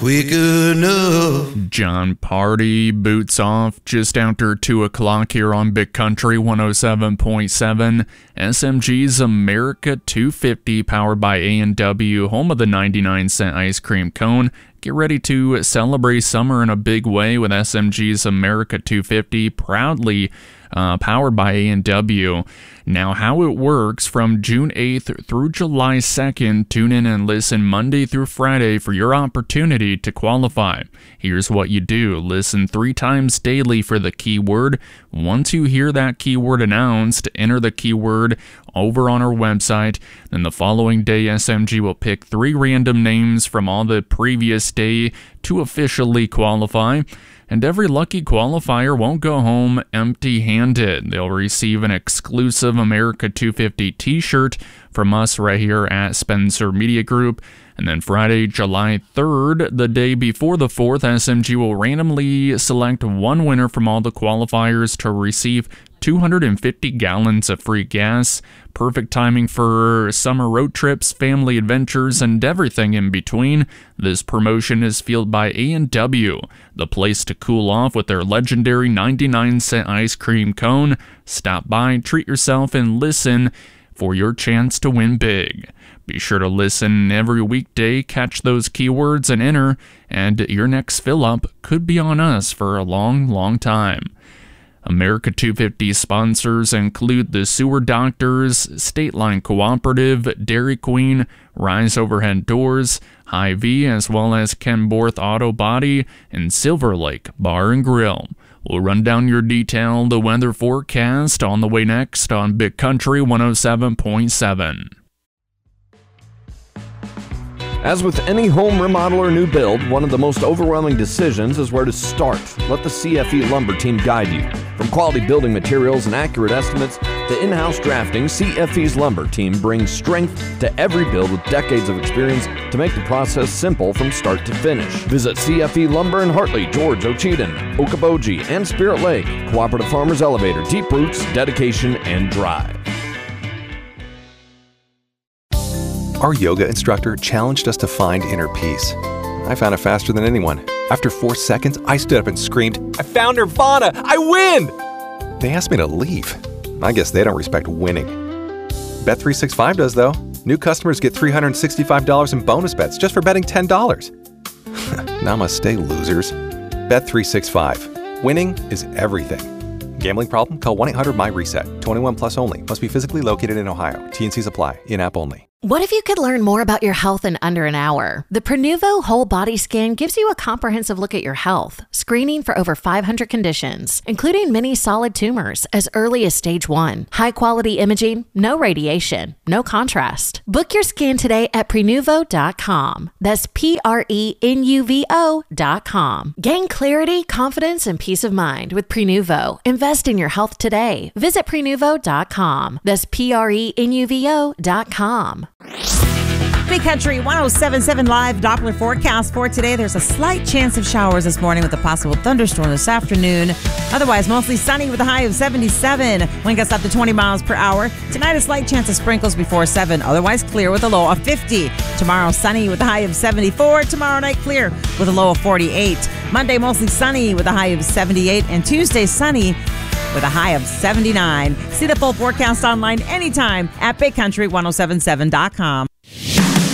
Quick enough. John Party boots off just after 2 o'clock here on Big Country 107.7. SMG's America 250 powered by A&W, home of the 99-cent ice cream cone. Get ready to celebrate summer in a big way with SMG's America 250, proudly powered by A&W. Now, how it works from June 8th through July 2nd, tune in and listen Monday through Friday for your opportunity to qualify. Here's what you do. Listen 3 times daily for the keyword. Once you hear that keyword announced, enter the keyword over on our website. Then the following day, SMG will pick 3 random names from all the previous day to officially qualify. And every lucky qualifier won't go home empty-handed. They'll receive an exclusive America 250 t-shirt from us right here at Spencer Media Group. And then Friday, July 3rd, the day before the 4th, SMG will randomly select one winner from all the qualifiers to receive 250 gallons of free gas. Perfect timing for summer road trips, family adventures, and everything in between. This promotion is fueled by A&W, the place to cool off with their legendary 99-cent ice cream cone. Stop by, treat yourself, and listen for your chance to win big. Be sure to listen every weekday, catch those keywords, and enter, and your next fill-up could be on us for a long, long time. America 250 sponsors include the Sewer Doctors, State Line Cooperative, Dairy Queen, Rise Overhead Doors, Hy-Vee, as well as Ken Borth Auto Body, and Silver Lake Bar and Grill. We'll run down your detailed weather forecast on the way next on Big Country 107.7. As with any home remodel or new build, one of the most overwhelming decisions is where to start. Let the CFE Lumber team guide you. From quality building materials and accurate estimates to in-house drafting, CFE's Lumber team brings strength to every build with decades of experience to make the process simple from start to finish. Visit CFE Lumber in Hartley, George, Ocheyedan, Okoboji, and Spirit Lake. Cooperative Farmers Elevator, deep roots, dedication, and drive. Our yoga instructor challenged us to find inner peace. I found it faster than anyone. After 4 seconds, I stood up and screamed, "I found Nirvana! I win!" They asked me to leave. I guess they don't respect winning. Bet365 does, though. New customers get $365 in bonus bets just for betting $10. Namaste, losers. Bet365. Winning is everything. Gambling problem? Call 1-800-MY-RESET. 21 plus only. Must be physically located in Ohio. T&Cs apply. In-app only. What if you could learn more about your health in under an hour? The Prenuvo Whole Body Scan gives you a comprehensive look at your health, screening for over 500 conditions, including many solid tumors as early as stage 1. High-quality imaging, no radiation, no contrast. Book your scan today at Prenuvo.com. That's Prenuvo.com. Gain clarity, confidence, and peace of mind with Prenuvo. Invest in your health today. Visit Prenuvo.com. That's Prenuvo.com. Big Country 107.7 live Doppler forecast for today. There's a slight chance of showers this morning with a possible thunderstorm this afternoon. Otherwise, mostly sunny with a high of 77. Wind gusts up to 20 miles per hour. Tonight, a slight chance of sprinkles before 7. Otherwise, clear with a low of 50. Tomorrow, sunny with a high of 74. Tomorrow night, clear with a low of 48. Monday, mostly sunny with a high of 78. And Tuesday, sunny with a high of 79. See the full forecast online anytime at BigCountry1077.com.